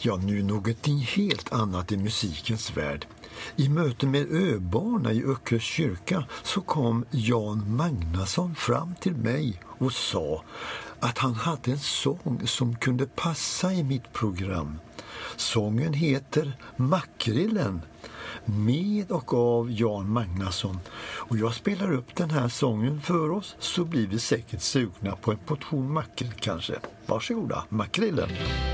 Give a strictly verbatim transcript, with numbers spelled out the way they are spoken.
Ja, nu någonting helt annat i musikens värld. I möte med öbarna i Öckers kyrka så kom Jan Magnusson fram till mig och sa att han hade en sång som kunde passa i mitt program. Sången heter Makrillen, med och av Jan Magnusson. Och jag spelar upp den här sången för oss, så blir vi säkert sugna på en portion makrill kanske. Varsågoda, Makrillen.